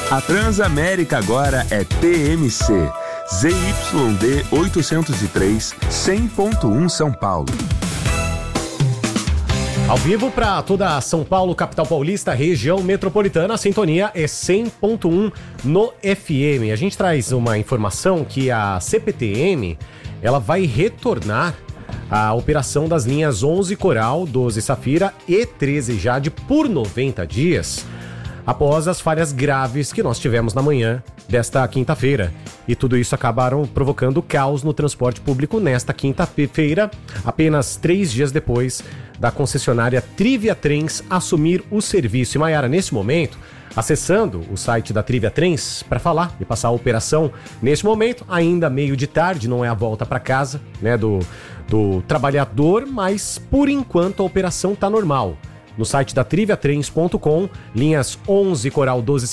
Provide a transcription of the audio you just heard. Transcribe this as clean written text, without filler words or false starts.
A Transamérica agora é TMC. ZYD 803, 100.1 São Paulo. Ao vivo para toda São Paulo, capital paulista, região metropolitana, a sintonia é 100.1 no FM. A gente traz uma informação que a CPTM, ela vai retornar a operação das linhas 11 Coral, 12 Safira e 13 Jade por 90 dias, após as falhas graves que nós tivemos na manhã desta quinta-feira. E tudo isso acabaram provocando caos no transporte público nesta quinta-feira, apenas 3 dias depois da concessionária Trivia Trens assumir o serviço. E Maiara, nesse momento, acessando o site da Trivia Trens para falar e passar a operação, nesse momento, ainda meio de tarde, não é a volta para casa, né, do trabalhador, mas por enquanto a operação está normal. No site da triviatrens.com, linhas 11 Coral 12